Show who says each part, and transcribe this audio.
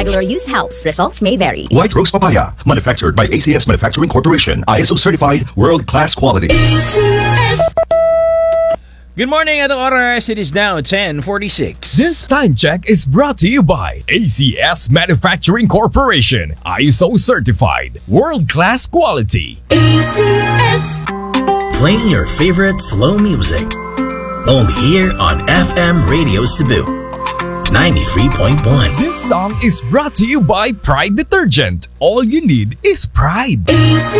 Speaker 1: Regular use helps. Results may vary.
Speaker 2: White Rose Papaya, manufactured by ACS Manufacturing Corporation. ISO certified, world-class quality.
Speaker 3: Good morning, atong oras. It is now 10:46.
Speaker 4: This time check is brought to you by ACS Manufacturing Corporation. ISO certified, world-class quality.
Speaker 5: ACS. Playing your favorite slow music. Only here on FM Radio Cebu 93.1.
Speaker 4: This song is brought to you by Pride Detergent. All you need is pride.
Speaker 5: ACS.